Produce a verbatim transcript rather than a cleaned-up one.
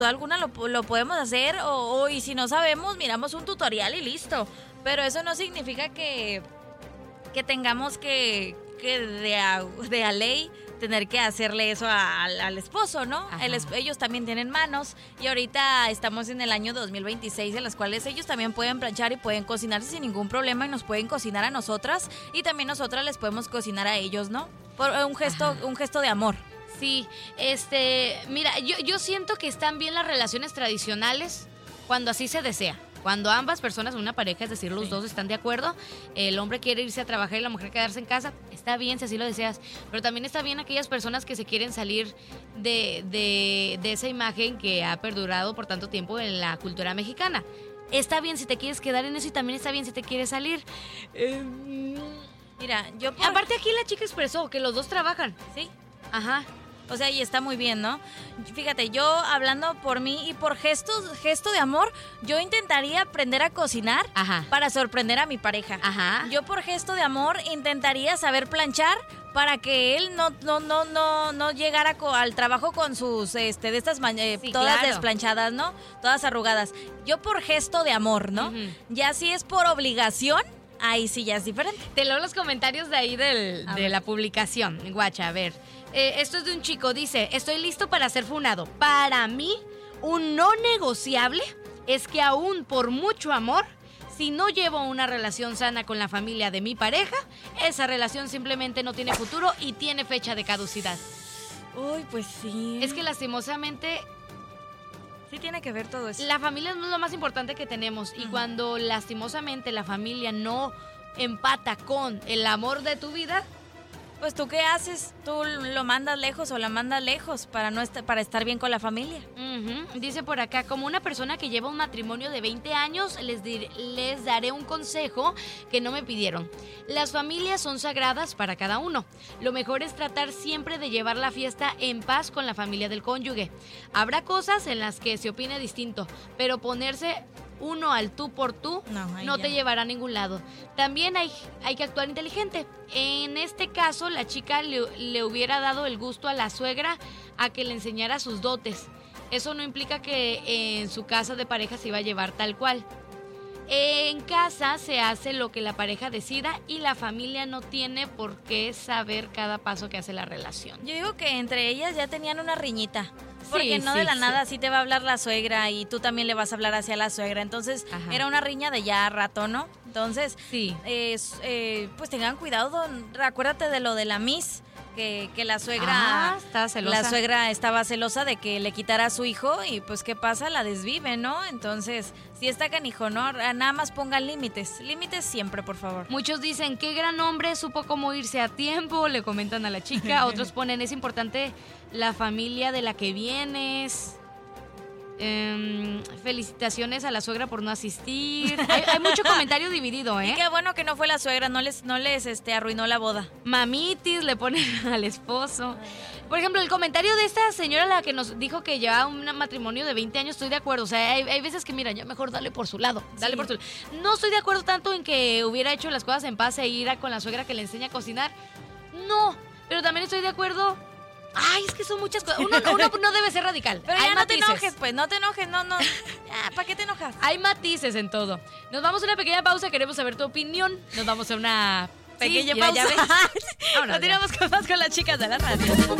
alguna lo, lo podemos hacer o, o y si no sabemos, miramos un tutorial y listo. Pero eso no significa que, que tengamos que, que de, a, de a ley tener que hacerle eso a, al, al esposo, ¿no? El, ellos también tienen manos y ahorita estamos en el año dos mil veintiséis en las cuales ellos también pueden planchar y pueden cocinar sin ningún problema y nos pueden cocinar a nosotras y también nosotras les podemos cocinar a ellos, ¿no? Por un gesto, Ajá. un gesto de amor. Sí, este, mira, yo, yo siento que están bien las relaciones tradicionales cuando así se desea. Cuando ambas personas, una pareja, es decir, los sí. dos están de acuerdo, el hombre quiere irse a trabajar y la mujer quedarse en casa, está bien si así lo deseas, pero también está bien aquellas personas que se quieren salir de, de, de esa imagen que ha perdurado por tanto tiempo en la cultura mexicana. Está bien si te quieres quedar en eso y también está bien si te quieres salir. Eh, mira, yo... Por... Aparte aquí la chica expresó que los dos trabajan. Sí. Ajá. O sea, y está muy bien, ¿no? Fíjate, yo hablando por mí y por gestos, gesto de amor, yo intentaría aprender a cocinar Ajá. para sorprender a mi pareja. Ajá. Yo por gesto de amor intentaría saber planchar para que él no no no no no llegara co- al trabajo con sus este de estas ma- eh, sí, todas claro. desplanchadas, ¿no? Todas arrugadas. Yo por gesto de amor, ¿no? Uh-huh. Ya si es por obligación, ahí sí ya es diferente. Te leo los comentarios de ahí del, de ver. la publicación. Guacha, a ver. Eh, esto es de un chico, dice, estoy listo para ser funado. Para mí, un no negociable es que aún por mucho amor, si no llevo una relación sana con la familia de mi pareja, esa relación simplemente no tiene futuro y tiene fecha de caducidad. Uy, pues sí. Es que lastimosamente... Sí tiene que ver todo eso. La familia es lo más importante que tenemos y uh-huh. cuando lastimosamente la familia no empata con el amor de tu vida... Pues tú qué haces, tú lo mandas lejos o la mandas lejos para no est- para estar bien con la familia. Uh-huh. Dice por acá, como una persona que lleva un matrimonio de veinte años, les, dir- les daré un consejo que no me pidieron. Las familias son sagradas para cada uno. Lo mejor es tratar siempre de llevar la fiesta en paz con la familia del cónyuge. Habrá cosas en las que se opine distinto, pero ponerse uno al tú por tú no, no te llevará a ningún lado. También hay, hay que actuar inteligente. En este caso, la chica le, le hubiera dado el gusto a la suegra a que le enseñara sus dotes. Eso no implica que en su casa de pareja se iba a llevar tal cual. En casa se hace lo que la pareja decida y la familia no tiene por qué saber cada paso que hace la relación. Yo digo que entre ellas ya tenían una riñita. Porque sí, no sí, de la sí. nada así te va a hablar la suegra y tú también le vas a hablar hacia la suegra. Entonces Ajá. era una riña de ya rato, ¿no? Entonces, sí. eh, eh, pues tengan cuidado, acuérdate de lo de la Miss. Que, que la suegra ah, estaba celosa. La suegra estaba celosa de que le quitara a su hijo y pues qué pasa, la desvive, ¿no? Entonces, si está canijo, ¿no? Nada más pongan límites, límites siempre, por favor. Muchos dicen, qué gran hombre, supo cómo irse a tiempo, le comentan a la chica. Otros ponen, es importante la familia de la que vienes. Eh, felicitaciones a la suegra por no asistir. Hay, hay mucho comentario dividido, ¿eh? Y qué bueno que no fue la suegra, no les, no les este, arruinó la boda. Mamitis le ponen al esposo. Por ejemplo, el comentario de esta señora, la que nos dijo que llevaba un matrimonio de veinte años, estoy de acuerdo. O sea, hay, hay veces que, mira, ya mejor dale por su lado. Dale sí. por su lado. No estoy de acuerdo tanto en que hubiera hecho las cosas en paz e ir a con la suegra que le enseña a cocinar. No, pero también estoy de acuerdo. Ay, es que son muchas cosas. Uno, uno no debe ser radical. Pero hay ya matices. No te enojes, pues, no te enojes, no, no. Ya, ¿para qué te enojas? Hay matices en todo. Nos vamos a una pequeña pausa, queremos saber tu opinión. Nos vamos a una pequeña sí, pausa. Ya, ya Continuamos con más con las chicas de la radio.